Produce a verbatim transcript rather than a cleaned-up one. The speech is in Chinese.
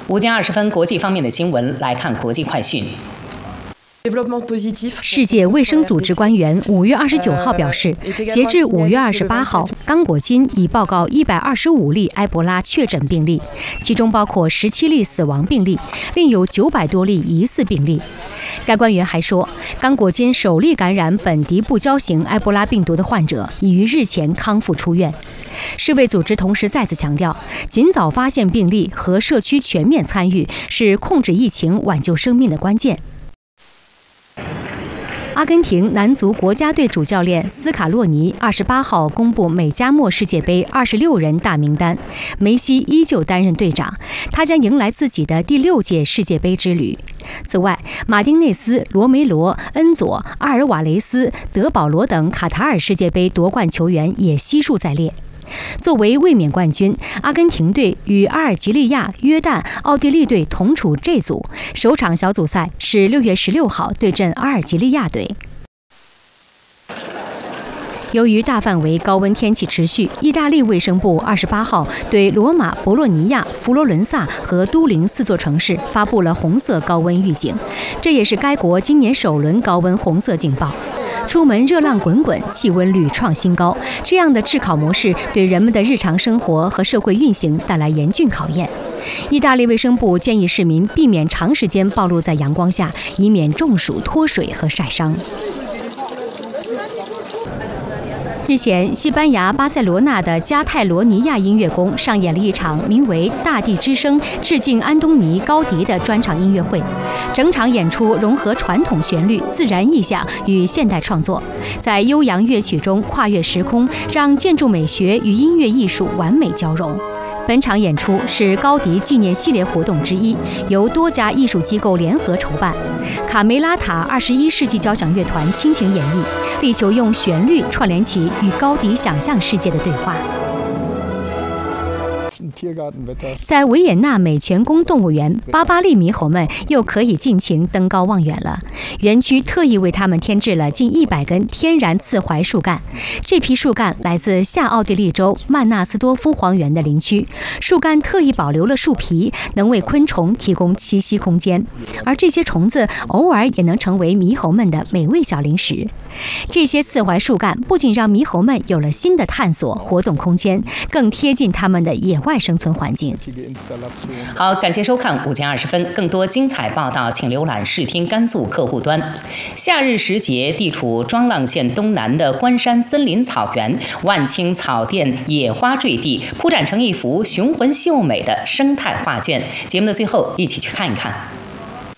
午间二十分，国际方面的新闻来看国际快讯。 世界卫生组织官员五月二十九号表示，截至五月二十八号，刚果金已报告一百二十五例埃博拉确诊病例，其中包括十七例死亡病例，另有九百多例疑似病例。该官员还说，刚果金首例感染本迪布胶型埃博拉病毒的患者已于日前康复出院。世卫组织同时再次强调，尽早发现病例和社区全面参与是控制疫情、挽救生命的关键。阿根廷男足国家队主教练斯卡洛尼二十八号公布美加墨世界杯二十六人大名单，梅西依旧担任队长，他将迎来自己的第六届世界杯之旅。此外，马丁内斯、罗梅罗、恩佐、阿尔瓦雷斯、德保罗等卡塔尔世界杯夺冠球员也悉数在列。作为卫冕冠军，阿根廷队与阿尔及利亚、约旦、奥地利队同处 J 组，首场小组赛是六月十六号对阵阿尔及利亚队。由于大范围高温天气持续，意大利卫生部二十八号对罗马、博洛尼亚、佛罗伦萨和都灵四座城市发布了红色高温预警，这也是该国今年首轮高温红色警报。出门热浪滚滚，气温屡创新高，这样的炙烤模式对人们的日常生活和社会运行带来严峻考验。意大利卫生部建议市民避免长时间暴露在阳光下，以免中暑、脱水和晒伤。日前，西班牙巴塞罗那的加泰罗尼亚音乐宫上演了一场名为《大地之声》致敬安东尼·高迪的专场音乐会。整场演出融合传统旋律、自然意象与现代创作，在悠扬乐曲中跨越时空，让建筑美学与音乐艺术完美交融。本场演出是高迪纪念系列活动之一，由多家艺术机构联合筹办。卡梅拉塔二十一世纪交响乐团倾情演绎，力求用旋律串联起与高迪想象世界的对话。在维也纳美泉宫动物园，巴巴利猕猴们又可以尽情登高望远了。园区特意为它们添置了近一百根天然刺槐树干，这批树干来自下奥地利州曼纳斯多夫黄原的林区，树干特意保留了树皮，能为昆虫提供栖息空间，而这些虫子偶尔也能成为猕猴们的美味小零食。这些刺槐树干不仅让猕猴们有了新的探索活动空间，更贴近它们的野外生存环境。 好，感谢收看午间二十分，更多精彩报道请浏览视听甘肃客户端。夏日时节，地处庄浪县东南的关山森林草原，万顷草甸，野花坠地，铺展成一幅雄浑秀美的生态画卷。节目的最后，一起去看一看。